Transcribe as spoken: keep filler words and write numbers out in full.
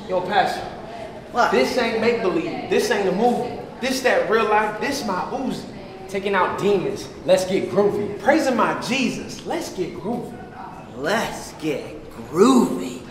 Yo, Pastor. What? This ain't make-believe. This ain't a movie. This that real life. This my Uzi. Taking out demons. Let's get groovy. Praising my Jesus. Let's get groovy. Let's get groovy.